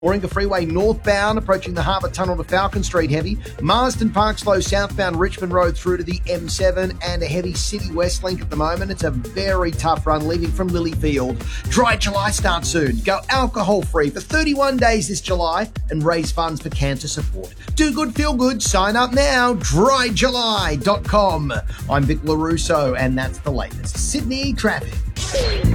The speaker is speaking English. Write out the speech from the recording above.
Warringah Freeway northbound, approaching the Harbour Tunnel to Falcon Street heavy. Marsden Park slow southbound Richmond Road through to the M7 and a heavy City West link at the moment. It's a very tough run leaving from Lilyfield. Dry July starts soon. Go alcohol free for 31 days this July and raise funds for cancer support. Do good, feel good. Sign up now. dryjuly.com. I'm Vic LaRusso and that's the latest Sydney traffic.